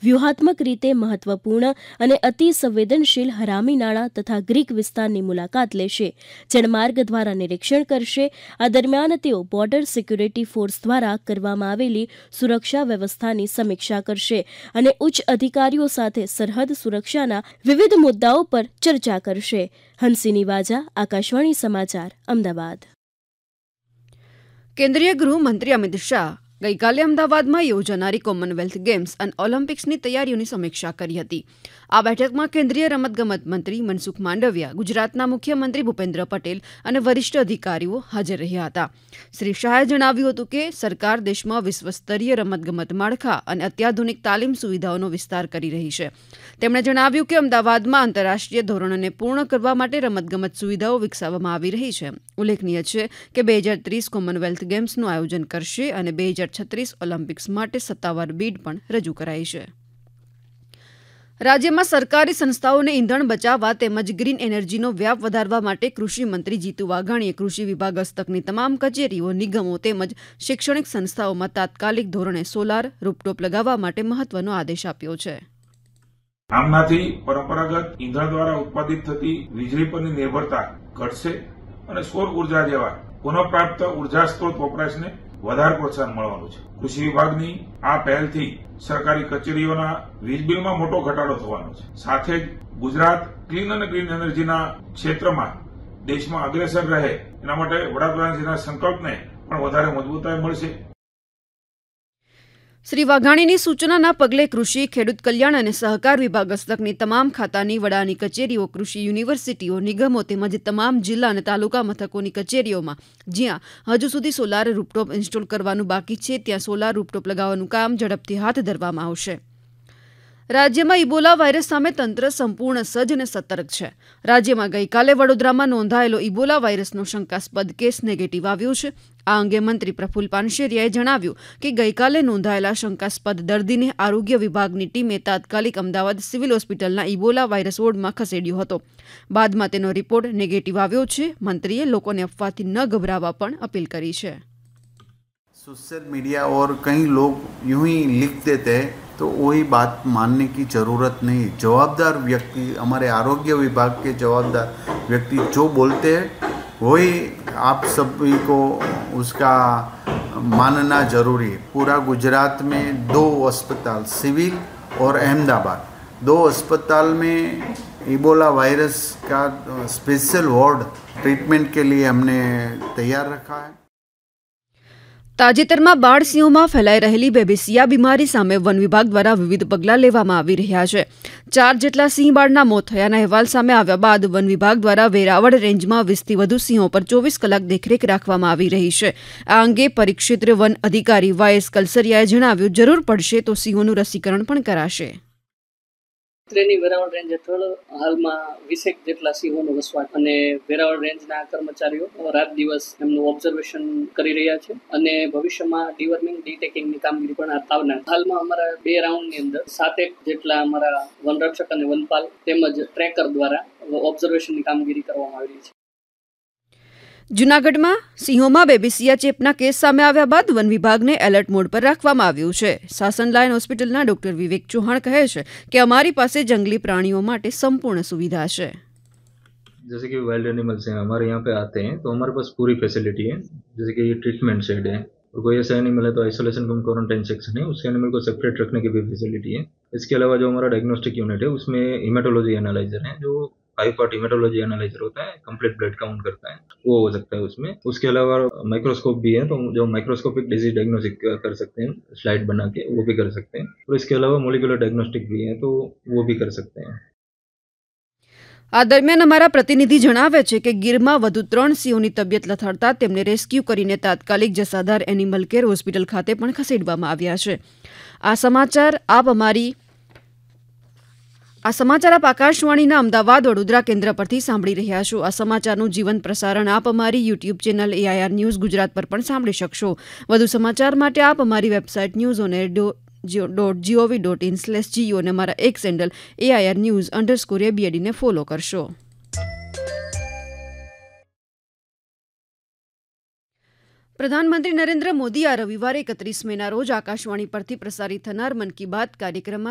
વ્યૂહાત્મક રીતે મહત્વપૂર્ણ અને અતિ સંવેદનશીલ હરામી નાળા તથા ગ્રીક વિસ્તારની મુલાકાત લેશે. જળમાર્ગ દ્વારા નિરીક્ષણ કરશે. આ દરમિયાન તેઓ બોર્ડર સિક્યુરિટી ફોર્સ દ્વારા કરવામાં આવેલી સુરક્ષા વ્યવસ્થાની સમીક્ષા કરશે અને ઉચ્ચ અધિકારીઓ સાથે સરહદ સુરક્ષાના વિવિધ મુદ્દાઓ પર ચર્ચા કરશે. હંસિની વાજા, આકાશવાણી સમાચાર, અમદાવાદ. કેન્દ્રીય ગૃહમંત્રી અમિત શાહ ગઈકાલે અમદાવાદમાં યોજાનારી કોમનવેલ્થ ગેમ્સ અને ઓલિમ્પિક્સની તૈયારીઓની સમીક્ષા કરી હતી. આ બેઠકમાં કેન્દ્રીય રમતગમત મંત્રી મનસુખ માંડવિયા, ગુજરાતના મુખ્યમંત્રી ભૂપેન્દ્ર પટેલ અને વરિષ્ઠ અધિકારીઓ હાજર રહ્યા હતા. શ્રી શાહે જણાવ્યું હતું કે સરકાર દેશમાં વિશ્વસ્તરીય રમતગમત માળખા અને અત્યાધુનિક તાલીમ સુવિધાઓનો વિસ્તાર કરી રહી છે. તેમણે જણાવ્યું કે અમદાવાદમાં આંતરરાષ્ટ્રીય ધોરણોને પૂર્ણ કરવા માટે રમતગમત સુવિધાઓ વિકસાવવામાં આવી રહી છે. ઉલ્લેખનીય છે કે 2030 કોમનવેલ્થ ગેમ્સનું આયોજન કરશે અને 2036 ઓલિમ્પિક્સ માટે સત્તાવાર બીડ પણ રજૂ કરાઈ છે. રાજ્યમાં સરકારી સંસ્થાઓને ઇંધણ બચાવવા તેમજ ગ્રીન એનર્જીનો વ્યાપ વધારવા માટે કૃષિ મંત્રી જીતુ વાઘાણીએ કૃષિ વિભાગ હસ્તકની તમામ કચેરીઓ, નિગમો તેમજ શૈક્ષણિક સંસ્થાઓમાં તાત્કાલિક ધોરણે સોલાર રૂપટોપ લગાવવા માટે મહત્વનો આદેશ આપ્યો છે. આમનાથી પરંપરાગત ઇંધણ દ્વારા ઉત્પાદિત થતી વીજળી પરની નિર્ભરતા ઘટશે અને સૌર ઉર્જા જેવા પુનઃપ્રાપ્ત ઉર્જા સ્ત્રોત વપરાશને વધારે પ્રોત્સાહન મળવાનું છે. કૃષિ વિભાગની આ પહેલથી સરકારી કચેરીઓના વીજ બિલમાં મોટો ઘટાડો થવાનો છે. સાથે જ ગુજરાત ક્લીન અને ગ્રીન એનર્જીના ક્ષેત્રમાં દેશમાં અગ્રેસર રહે એના માટે વડાપ્રધાનશ્રીના સંકલ્પને પણ વધારે મજબૂતાઈ મળશે. શ્રી વાઘાણીની સૂચનાના પગલે કૃષિ, ખેડૂત કલ્યાણ અને સહકાર વિભાગ હસ્તકની તમામ ખાતાની વડાની કચેરીઓ, કૃષિ યુનિવર્સિટીઓ, નિગમો તેમજ તમામ જિલ્લા અને તાલુકા મથકોની કચેરીઓમાં જ્યાં હજુ સુધી સોલાર રૂપટોપ ઇન્સ્ટોલ કરવાનું બાકી છે ત્યાં સોલાર રૂપટોપ લગાવવાનું કામ ઝડપથી હાથ ધરવામાં આવશે. રાજ્યમાં ઇબોલા વાયરસ સામે તંત્ર સંપૂર્ણ સજ્જ અને સતર્ક છે. રાજ્યમાં ગઈકાલે વડોદરામાં નોંધાયેલો ઇબોલા વાયરસનો શંકાસ્પદ કેસ નેગેટિવ આવ્યો છે. આ અંગે મંત્રી પ્રફુલ્લ પાનશેરિયાએ જણાવ્યું કે ગઈકાલે નોંધાયેલા શંકાસ્પદ દર્દીને આરોગ્ય વિભાગની ટીમે તાત્કાલિક અમદાવાદ સિવિલ હોસ્પિટલના ઇબોલા વાયરસ વોર્ડમાં ખસેડ્યો હતો. બાદમાં તેનો રિપોર્ટ નેગેટિવ આવ્યો છે. મંત્રીએ લોકોને અફવાથી ન ગભરાવા પણ અપીલ કરી છે. सोशल मीडिया और कई लोग यूं ही लिख देते हैं तो वही बात मानने की ज़रूरत नहीं. जवाबदार व्यक्ति, हमारे आरोग्य विभाग के जवाबदार व्यक्ति जो बोलते हैं वही आप सभी को उसका मानना जरूरी है. पूरा गुजरात में 2 अस्पताल, सिविल और अहमदाबाद, 2 अस्पताल में इबोला वायरस का स्पेशल वार्ड ट्रीटमेंट के लिए हमने तैयार रखा है. તાજેતરમાં બાળ સિંહોમાં ફેલાઈ રહેલી બેબેસિયા બીમારી સામે વન વિભાગ દ્વારા વિવિધ પગલાં લેવામાં આવી રહ્યા છે. 4 જેટલા સિંહ બાળના મોત થયાના અહેવાલ સામે આવ્યા બાદ વન વિભાગ દ્વારા વેરાવળ રેન્જમાં 20થી વધુ સિંહો પર 24 કલાક દેખરેખ રાખવામાં આવી રહી છે. આ અંગે પરિક્ષેત્ર વન અધિકારી વાયસ કલસરિયાએ જણાવ્યું, જરૂર પડશે તો સિંહોનું રસીકરણ પણ કરાશે. ત્રેની વેરાવળ રેન્જ હેઠળ હાલમાં 20 જેટલા સિંહોનો વસવાટ અને વેરાવળ રેન્જના કર્મચારીઓ રાત દિવસ એમનું ઓબ્ઝર્વેશન કરી રહ્યા છે અને ભવિષ્યમાં ડીવર્મિંગ, ડીટેકિંગની કામગીરી પણ આવનાર. હાલમાં અમારા 2 રાઉન્ડની અંદર 7 જેટલા અમારા વનરક્ષક અને વનપાલ તેમજ ટ્રેકર દ્વારા ઓબ્ઝર્વેશનની કામગીરી કરવામાં આવી રહી છે. જૂનાગઢમાં સિંહોમાં બેબેસિયા ચેપના કેસ સામે આવ્યા બાદ વન વિભાગને એલર્ટ મોડ પર રાખવામાં આવ્યું છે. શાસન લાયન હોસ્પિટલના ડોક્ટર વિવેક ચૌહાણ કહે છે કે અમારી પાસે જંગલી प्राणियों માટે સંપૂર્ણ સુવિધા છે. जैसे कि वाइल्ड एनिमल्स हैं हमारे यहाँ पे आते हैं तो हमारे पास पूरी फैसिलिटी है. जैसे कि ये ट्रीटमेंट शेड है और कोई ऐसा एनिमल है तो आइसोलेशन कम क्वारंटाइन सेक्शन है, उसके एनिमल को सेपरेट रखने की भी फैसिलिटी है. इसके अलावा जो हमारा डायग्नोस्टिक यूनिट है उसमें हीमेटोलॉजी एनालाइजर है, जो 5 पार्ट हीमेटोलॉजी एनालाइजर होता है, कंप्लीट ब्लड काउंट करता है, वो हो सकता है उसमें. उसके अलावा माइक्रोस्कोप भी है तो जो माइक्रोस्कोपिक डिजीज डायग्नोस्टिक कर सकते हैं स्लाइड बना के, वो भी कर सकते हैं. और इसके अलावा मोलिकुलर डायग्नोस्टिक भी है तो वो भी कर सकते हैं. આ દરમિયાન અમારા પ્રતિનિધિ જણાવે છે કે ગીરમાં વધુ 3 સિંહોની તબિયત લથડતા તેમને રેસ્ક્યુ કરીને તાત્કાલિક જસાધાર એનિમલ કેર હોસ્પિટલ ખાતે પણ ખસેડવામાં આવ્યા છે. આ સમાચાર આપ આકાશવાણીના અમદાવાદ વડોદરા કેન્દ્ર પરથી સાંભળી રહ્યા છો. આ સમાચારનું જીવંત પ્રસારણ આપ અમારી YouTube channel AIR news Gujarat પર પણ સાંભળી શકશો. વધુ સમાચાર માટે આપ અમારી વેબસાઇટ news.gov.in/geo અને અમારા એક્સ હેન્ડલ AIR_news_ABD ને ફોલો કરશો. પ્રધાનમંત્રી નરેન્દ્ર મોદી આ રવિવારે 31 મેના રોજ આકાશવાણી પરથી પ્રસારિત થનાર મન કી બાત કાર્યક્રમમાં